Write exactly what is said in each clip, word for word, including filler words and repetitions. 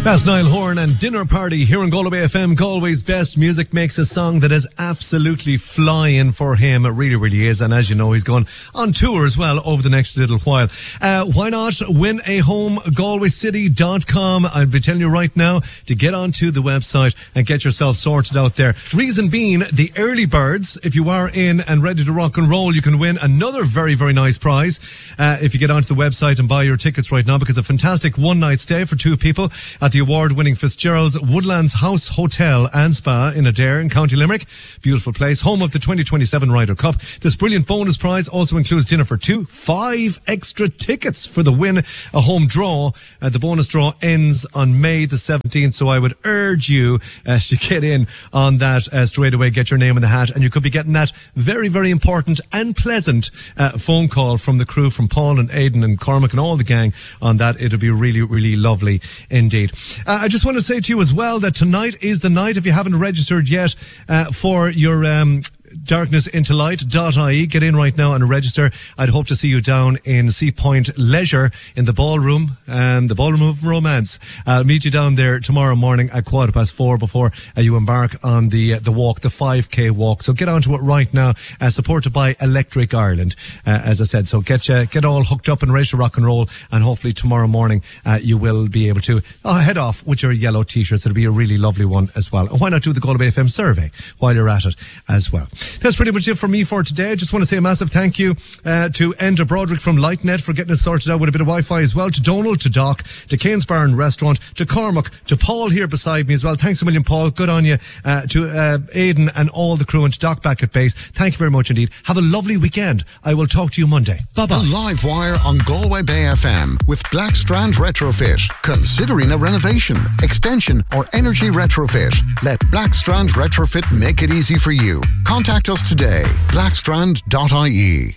That's Niall Horan and Dinner Party here on Galway F M. Galway's best music makes a song that is absolutely flying for him. It really, really is. And as you know, he's going on tour as well over the next little while. Uh, why not win a home? galway city dot com. I'll be telling you right now to get onto the website and get yourself sorted out there. Reason being, the early birds, if you are in and ready to rock and roll, you can win another very, very nice prize uh, if you get onto the website and buy your tickets right now, because a fantastic one night stay for two people at the award-winning Fitzgerald's Woodlands House Hotel and Spa in Adair in County Limerick. Beautiful place, home of the twenty twenty-seven Ryder Cup. This brilliant bonus prize also includes dinner for two, five extra tickets for the win, a home draw. Uh, the bonus draw ends on May the seventeenth, so I would urge you uh, to get in on that uh, straight away, get your name in the hat, and you could be getting that very, very important and pleasant uh, phone call from the crew, from Paul and Aidan and Cormac and all the gang on that. It'll be really, really lovely indeed. Uh, I just want to say to you as well that tonight is the night, if you haven't registered yet, uh, for your um, darkness into light dot I E. Get in right now and register. I'd hope to see you down in Sea Point Leisure in the ballroom, um, the ballroom of romance. I'll meet you down there tomorrow morning at quarter past four before uh, you embark on the uh, the walk, the five K walk. So get onto it right now, uh, supported by Electric Ireland, uh, as I said. So get uh, get all hooked up and ready to rock and roll, and hopefully tomorrow morning uh, you will be able to uh, head off with your yellow t-shirts. It'll be a really lovely one as well. And why not do the Galway F M survey while you're at it as well? That's pretty much it for me for today. I just want to say a massive thank you uh, to Enda Broderick from Lightnet for getting us sorted out with a bit of Wi-Fi as well, to Donald, to Doc, to Kane's Bar and Restaurant, to Cormac, to Paul here beside me as well. Thanks a million, Paul. Good on you. Uh, to uh, Aidan and all the crew, and to Doc back at base. Thank you very much indeed. Have a lovely weekend. I will talk to you Monday. Bye-bye. The Live Wire on Galway Bay F M with Blackstrand Retrofit. Considering a renovation, extension or energy retrofit, let Blackstrand Retrofit make it easy for you. Contact us today. blackstrand dot I E.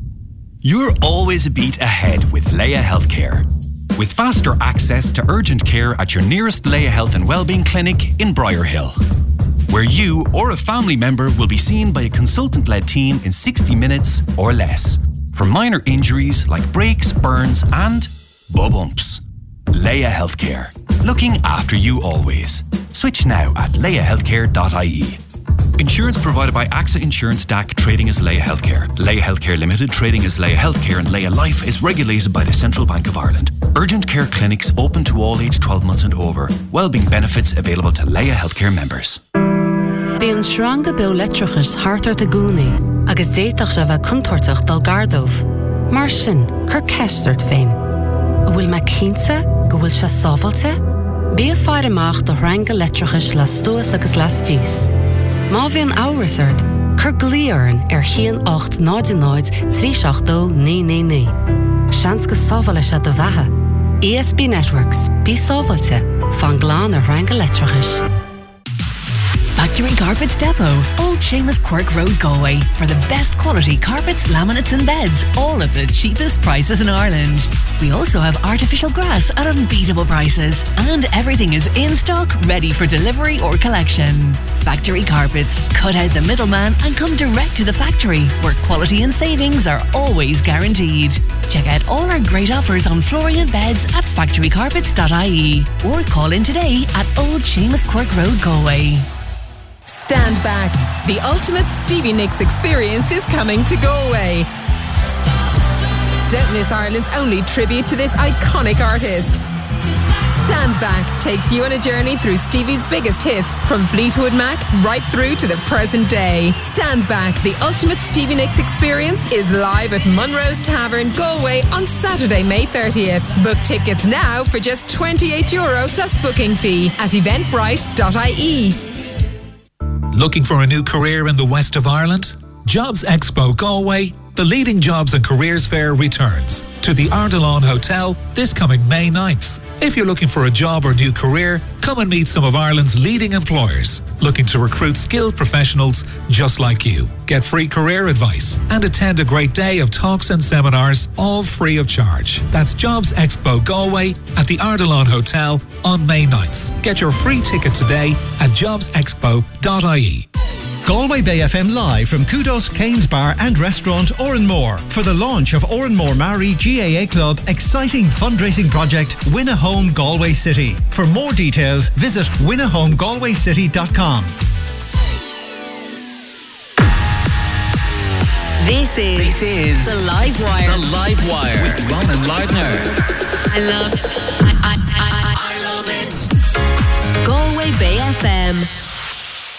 You're always a beat ahead with Leia Healthcare. With faster access to urgent care at your nearest Leia Health and Wellbeing Clinic in Briar Hill, where you or a family member will be seen by a consultant-led team in sixty minutes or less for minor injuries like breaks, burns and bumps. Leia Healthcare, looking after you always. Switch now at leia healthcare dot I E. Insurance provided by AXA Insurance D A C, trading as Leia Healthcare. Leia Healthcare Limited, trading as Leia Healthcare, and Leia Life is regulated by the Central Bank of Ireland. Urgent care clinics open to all age twelve months and over. Wellbeing benefits available to Leia Healthcare members. Bíonn sranga beag letrachas hartar de gúnaí, agus déitach se bheith contortach dal gardómh. Mar sin, cur ceistart féin. Bhfuil me cínte, go bhfuil se sábhailte? Bí a fear amach do ranga letrachas las duas agus las dís. Má bhíonn áhrasart, cur glíorn ar chéan ocht náid náid trí seach dó ní ní ní. Seans go sábhaile se do bheatha. E S B Networks, bí sábhailte, fan glán ar ranga letrachas. Factory Carpets Depot, Old Seamus Quirk Road, Galway, for the best quality carpets, laminates and beds, all at the cheapest prices in Ireland. We also have artificial grass at unbeatable prices, and everything is in stock, ready for delivery or collection. Factory Carpets, cut out the middleman and come direct to the factory, where quality and savings are always guaranteed. Check out all our great offers on flooring and beds at factory carpets dot I E, or call in today at Old Seamus Quirk Road, Galway. Stand back. The ultimate Stevie Nicks experience is coming to Galway. Don't miss Ireland's only tribute to this iconic artist. Stand Back takes you on a journey through Stevie's biggest hits, from Fleetwood Mac right through to the present day. Stand Back, the ultimate Stevie Nicks experience, is live at Munro's Tavern, Galway on Saturday, May thirtieth. Book tickets now for just twenty-eight euro plus booking fee at eventbrite dot I E. Looking for a new career in the west of Ireland? Jobs Expo Galway, the leading jobs and careers fair, returns to the Ardilaun Hotel this coming May ninth. If you're looking for a job or new career, come and meet some of Ireland's leading employers looking to recruit skilled professionals just like you. Get free career advice and attend a great day of talks and seminars, all free of charge. That's Jobs Expo Galway at the Ardilaun Hotel on May ninth. Get your free ticket today at jobs expo dot I E. Galway Bay F M live from Kudos Canes Bar and Restaurant Oranmore for the launch of Oranmore Mary G A A Club exciting fundraising project Win a Home Galway City. For more details, visit win a home galway city dot com. This is, this is The Live Wire. The Live Wire with Ronan Lardner. I love it. I, I, I, I love it. Galway Bay F M.